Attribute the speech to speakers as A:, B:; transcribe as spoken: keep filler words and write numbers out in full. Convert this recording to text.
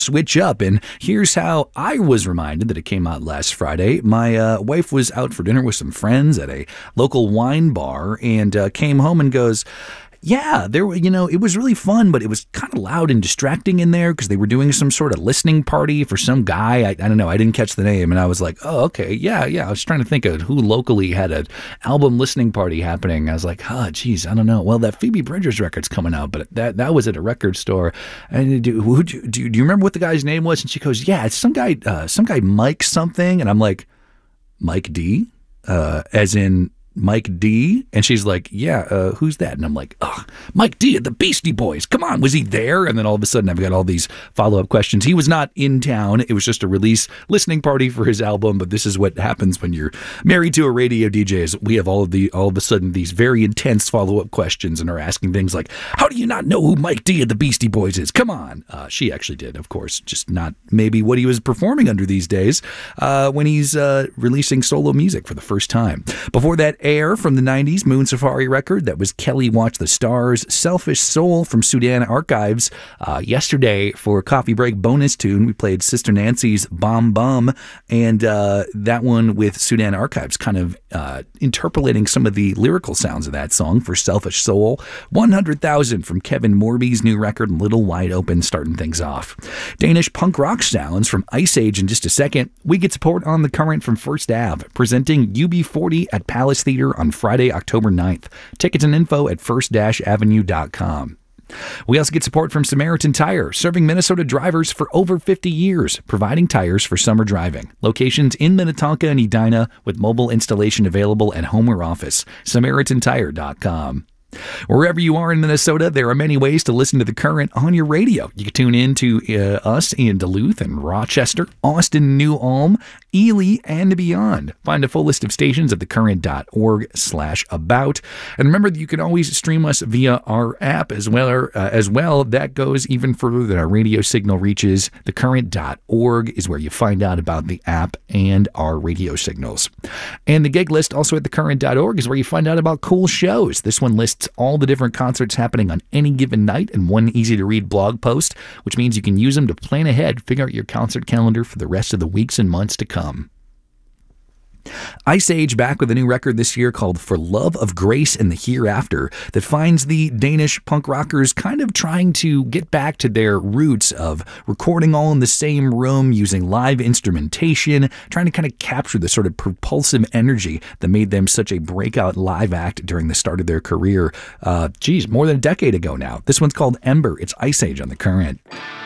A: switch up, and here's how I was reminded that it came out last Friday. My uh, wife was out for dinner with some friends at a local wine bar and uh, came home and goes, yeah, there were, you know, it was really fun, but it was kind of loud and distracting in there because they were doing some sort of listening party for some guy. I, I don't know. I didn't catch the name. And I was like, oh, okay. Yeah, yeah. I was trying to think of who locally had an album listening party happening. I was like, oh, geez, I don't know. Well, that Phoebe Bridgers record's coming out, but that that was at a record store. And do, who, do, do, do you remember what the guy's name was? And she goes, yeah, it's some guy, uh, some guy, Mike something. And I'm like, Mike D? Uh, as in Mike D? And she's like, yeah, uh, who's that? And I'm like, oh, Mike D of the Beastie Boys. Come on, was he there? And then all of a sudden I've got all these follow-up questions. He was not in town. It was just a release listening party for his album, but this is what happens when you're married to a radio D J is we have all of the all of a sudden these very intense follow-up questions and are asking things like, how do you not know who Mike D of the Beastie Boys is? Come on. Uh, she actually did, of course, just not maybe what he was performing under these days uh, when he's uh, releasing solo music for the first time. Before that, Air from the nineties, Moon Safari record. That was Kelly Watch the Stars. Selfish Soul from Sudan Archives. Uh, yesterday, for Coffee Break bonus tune, we played Sister Nancy's Bomb Bum, and uh, that one with Sudan Archives kind of uh, interpolating some of the lyrical sounds of that song for Selfish Soul. one hundred thousand from Kevin Morby's new record, Little Wide Open, starting things off. Danish punk rock sounds from Ice Age in just a second. We get support on the current from First Ave, presenting U B forty at Palace Theater on Friday, October ninth. Tickets and info at first avenue dot com. We also get support from Samaritan Tire, serving Minnesota drivers for over fifty years, providing tires for summer driving. Locations in Minnetonka and Edina with mobile installation available at home or office. samaritan tire dot com. Wherever you are in Minnesota, there are many ways to listen to The Current on your radio. You can tune in to uh, us in Duluth and Rochester, Austin, New Ulm, Ely, and beyond. Find a full list of stations at thecurrent.org slash about. And remember that you can always stream us via our app as well. Uh, as well. That goes even further than our radio signal reaches. thecurrent dot org is where you find out about the app and our radio signals. And the gig list also at thecurrent dot org is where you find out about cool shows. This one lists all the different concerts happening on any given night in one easy-to-read blog post, which means you can use them to plan ahead, figure out your concert calendar for the rest of the weeks and months to come. Ice Age back with a new record this year called For Love of Grace and the Hereafter that finds the Danish punk rockers kind of trying to get back to their roots of recording all in the same room, using live instrumentation, trying to kind of capture the sort of propulsive energy that made them such a breakout live act during the start of their career. Uh, geez, more than a decade ago now. This one's called Ember. It's Ice Age on The Current.